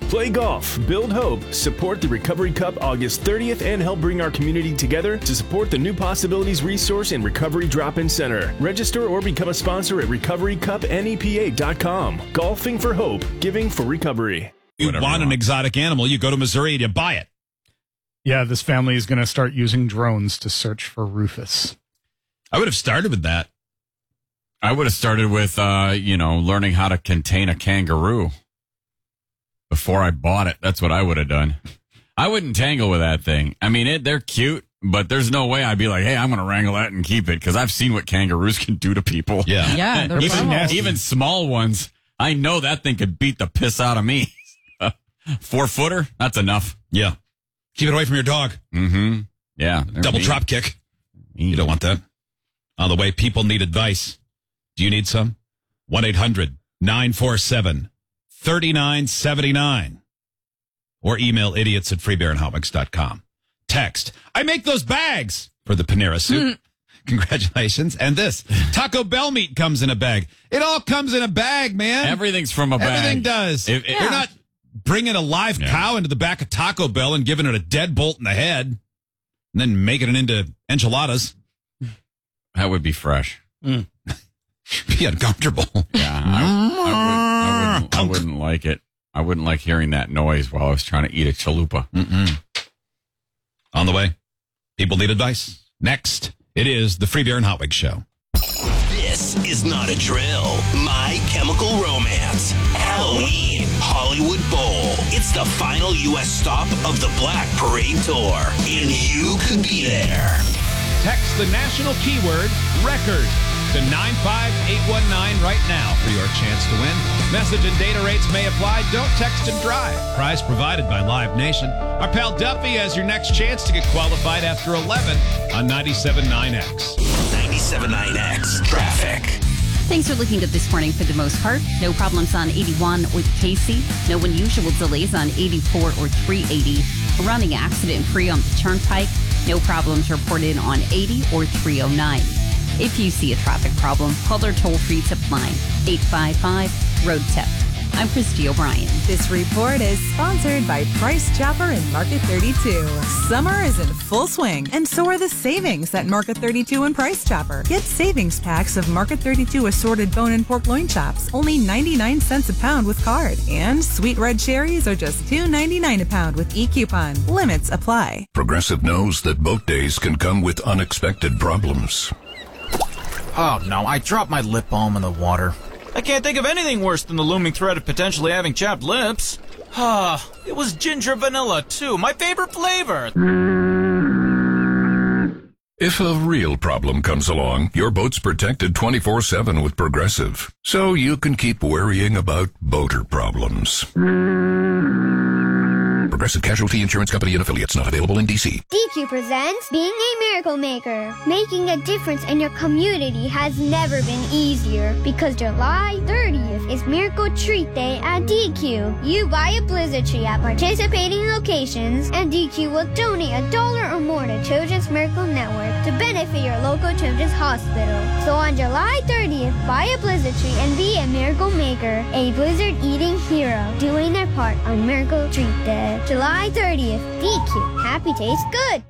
Play golf, build hope, support the Recovery Cup August 30th, and help bring our community together to support the New Possibilities Resource and Recovery Drop-In Center. Register or become a sponsor at recoverycupnepa.com. Golfing for hope, giving for recovery. You want an exotic animal, you go to Missouri and you buy it. Yeah, this family is going to start using drones to search for Rufus. I would have started with that. I would have started with, learning how to contain a kangaroo before I bought it. That's what I would have done. I wouldn't tangle with that thing. I mean, they're cute, but there's no way I'd be like, hey, I'm going to wrangle that and keep it, because I've seen what kangaroos can do to people. Yeah, they're even small ones. I know that thing could beat the piss out of me. 4-footer, that's enough. Yeah. Keep it away from your dog. Mm-hmm. Yeah. Double drop kick. You don't want that. On the way, people need advice. Do you need some? 1-800-947-3979. Or email idiots@freebearandhotmix.com. Text, I make those bags for the Panera soup. Congratulations. And this, Taco Bell meat comes in a bag. It all comes in a bag, man. Everything's from a bag. Everything does. You're not bringing a live cow into the back of Taco Bell and giving it a deadbolt in the head and then making it into enchiladas. That would be fresh. Be uncomfortable. Yeah, I wouldn't like it. I wouldn't like hearing that noise while I was trying to eat a chalupa. On the way, people need advice. Next, it is the Free Beer and Hot Wings Show. This is not a drill. My Chemical Romance. Halloween Hollywood Bowl. It's the final U.S. stop of the Black Parade Tour, and you could be there. Text the national keyword record to 95819 right now for your chance to win. Message and data rates may apply. Don't text and drive. Prize provided by Live Nation. Our pal Duffy has your next chance to get qualified after 11 on 97.9X. 97.9X Traffic. Thanks for looking good this morning for the most part. No problems on 81 or Casey. No unusual delays on 84 or 380. Running accident-free on the Turnpike. No problems reported on 80 or 309. If you see a traffic problem, call our toll-free tip line, 855-ROAD-TIP. I'm Christy O'Brien. This report is sponsored by Price Chopper and Market 32. Summer is in full swing, and so are the savings at Market 32 and Price Chopper. Get savings packs of Market 32 assorted bone and pork loin chops, only 99 cents a pound with card. And sweet red cherries are just $2.99 a pound with e-coupon. Limits apply. Progressive knows that boat days can come with unexpected problems. Oh, no, I dropped my lip balm in the water. I can't think of anything worse than the looming threat of potentially having chapped lips. It was ginger vanilla, too. My favorite flavor. If a real problem comes along, your boat's protected 24/7 with Progressive. So you can keep worrying about boater problems. Progressive Casualty Insurance Company and Affiliates, not available in D.C. DQ presents Being a Miracle Maker. Making a difference in your community has never been easier because July 30th is Miracle Treat Day at DQ. You buy a blizzard tree at participating locations, and DQ will donate $1 or more to Children's Miracle Network to benefit your local children's hospital. So on July 30th, buy a blizzard tree and be a miracle maker, a blizzard-eating hero, doing their part on Miracle Treat Day. July 30th, DQ. Happy tastes good.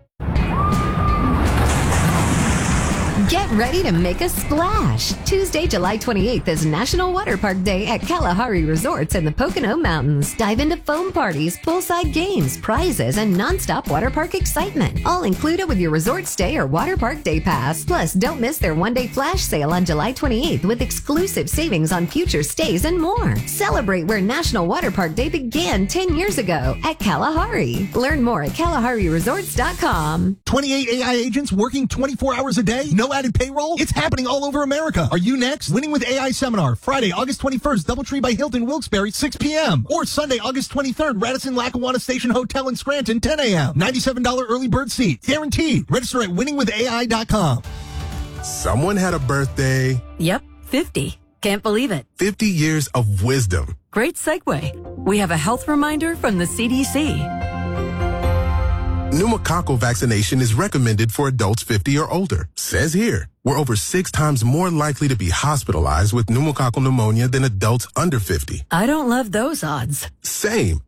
Get ready to make a splash. Tuesday, July 28th is National Water Park Day at Kalahari Resorts in the Pocono Mountains. Dive into foam parties, poolside games, prizes, and nonstop water park excitement. All included with your resort stay or water park day pass. Plus, don't miss their one-day flash sale on July 28th with exclusive savings on future stays and more. Celebrate where National Water Park Day began 10 years ago at Kalahari. Learn more at KalahariResorts.com. 28 AI agents working 24 hours a day? No added payroll? It's happening all over America. Are you next? Winning with AI Seminar, Friday, August 21st, Doubletree by Hilton, Wilkes-Barre, 6 p.m. Or Sunday, August 23rd, Radisson Lackawanna Station Hotel in Scranton, 10 a.m. $97 early bird seat. Guaranteed. Register at winningwithai.com. Someone had a birthday. Yep, 50. Can't believe it. 50 years of wisdom. Great segue. We have a health reminder from the CDC. Pneumococcal vaccination is recommended for adults 50 or older. Says here, we're over 6 times more likely to be hospitalized with pneumococcal pneumonia than adults under 50. I don't love those odds. Same.